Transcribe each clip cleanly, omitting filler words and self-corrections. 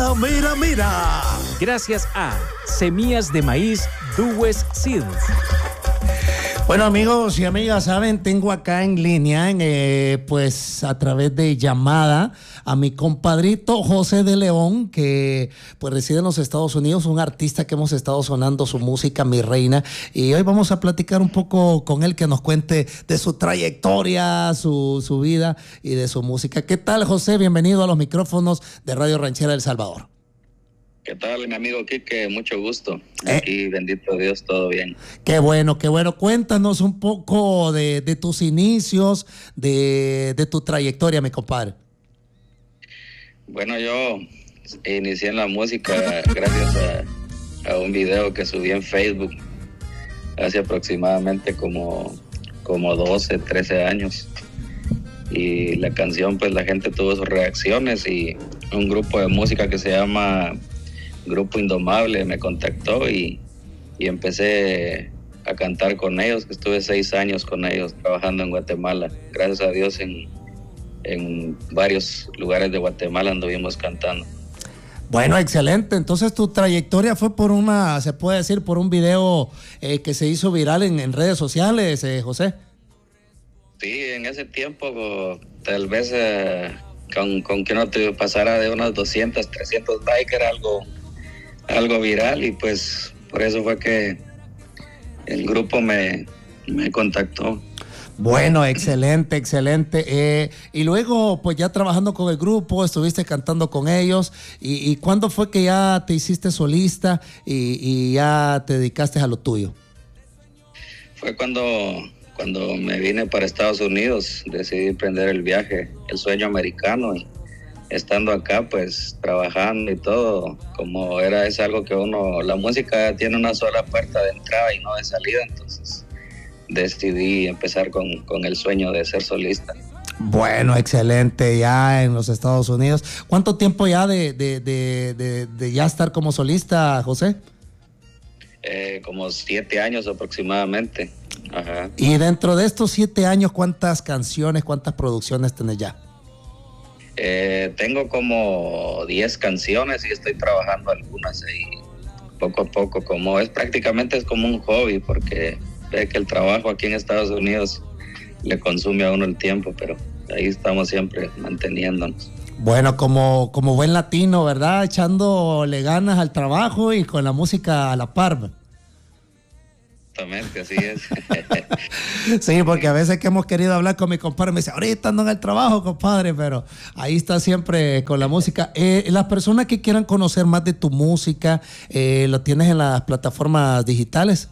La Mera Mera. Gracias a Semillas de Maíz Duwes Seeds. Bueno, amigos y amigas, saben, tengo acá en línea, pues a través de llamada, a mi compadrito José de León, que pues reside en los Estados Unidos, un artista que hemos estado sonando su música, Mi Reina, y hoy vamos a platicar un poco con él, que nos cuente de su trayectoria, su vida y de su música. ¿Qué tal, José? Bienvenido a los micrófonos de Radio Ranchera El Salvador. ¿Qué tal, mi amigo Quique? Mucho gusto. Aquí, bendito Dios, todo bien. Qué bueno, qué bueno. Cuéntanos un poco de tus inicios, de tu trayectoria, mi compadre. Bueno, yo inicié en la música gracias a un video que subí en Facebook hace aproximadamente como 12, 13 años. Y la canción, pues la gente tuvo sus reacciones y un grupo de música que se llama Grupo Indomable me contactó y empecé a cantar con ellos, que estuve 6 años con ellos trabajando en Guatemala. Gracias a Dios en varios lugares de Guatemala anduvimos cantando. Bueno, excelente. Entonces tu trayectoria fue se puede decir, por un video que se hizo viral en redes sociales, José. Sí, en ese tiempo tal vez con que no te pasara de unos 200, 300 likes era algo viral, y pues por eso fue que el grupo me contactó. Bueno, excelente, excelente. Y luego, pues ya trabajando con el grupo, estuviste cantando con ellos. ¿Y cuándo fue que ya te hiciste solista y ya te dedicaste a lo tuyo? Fue cuando me vine para Estados Unidos, decidí emprender el viaje, el sueño americano, y estando acá, pues trabajando y todo, como es algo que la música tiene una sola puerta de entrada y no de salida, entonces decidí empezar con el sueño de ser solista. Bueno, excelente, ya en los Estados Unidos. ¿Cuánto tiempo ya de ya estar como solista, José? Como 7 años aproximadamente. Ajá. Y dentro de estos 7 años, ¿cuántas canciones, cuántas producciones tenés ya? Tengo como 10 canciones y estoy trabajando algunas ahí poco a poco, prácticamente es como un hobby, porque ve que el trabajo aquí en Estados Unidos le consume a uno el tiempo, pero ahí estamos siempre manteniéndonos. Bueno, como buen latino, ¿verdad? Echándole ganas al trabajo y con la música a la par. Exactamente, así es. Sí, porque a veces que hemos querido hablar con mi compadre, me dice, ahorita ando en el trabajo, compadre, pero ahí está siempre con la música. Las personas que quieran conocer más de tu música, ¿lo tienes en las plataformas digitales?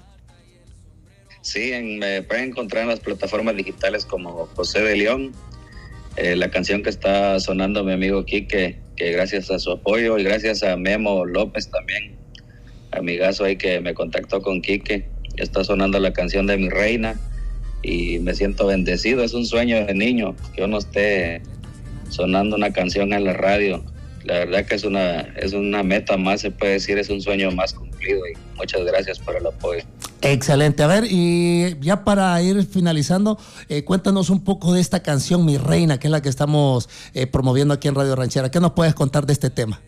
Sí, me pueden encontrar en las plataformas digitales como José de León. La canción que está sonando mi amigo Quique, que gracias a su apoyo y gracias a Memo López también, amigazo ahí que me contactó con Quique, está sonando la canción de Mi Reina y me siento bendecido. Es un sueño de niño que uno esté sonando una canción en la radio. La verdad que es una meta más, se puede decir, es un sueño más cumplido, y muchas gracias por el apoyo. Excelente. A ver, y ya para ir finalizando, cuéntanos un poco de esta canción, Mi Reina, que es la que estamos promoviendo aquí en Radio Ranchera. ¿Qué nos puedes contar de este tema?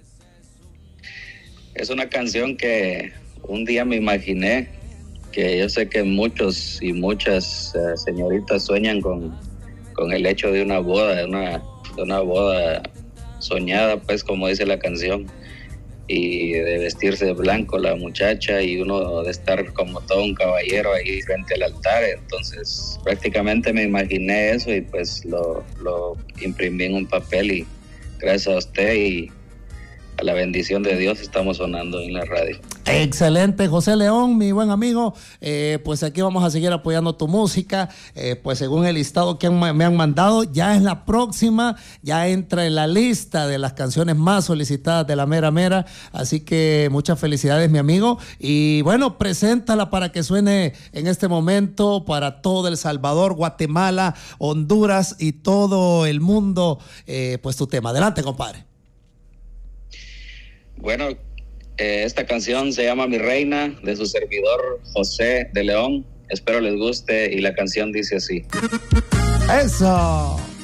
Es una canción que un día me imaginé, que yo sé que muchos y muchas señoritas sueñan con el hecho de una boda, de una boda soñada, pues, como dice la canción, y de vestirse de blanco la muchacha y uno de estar como todo un caballero ahí frente al altar. Entonces prácticamente me imaginé eso y pues lo imprimí en un papel, y gracias a usted y a la bendición de Dios estamos sonando en la radio. Excelente, José León, mi buen amigo. Pues aquí vamos a seguir apoyando tu música. Pues según el listado que me han mandado, ya es la próxima, ya entra en la lista de las canciones más solicitadas de La Mera Mera. Así que muchas felicidades, mi amigo. Y bueno, preséntala para que suene en este momento para todo El Salvador, Guatemala, Honduras y todo el mundo. Pues tu tema. Adelante, compadre. Bueno, esta canción se llama Mi Reina, de su servidor José de León. Espero les guste, y la canción dice así. ¡Eso!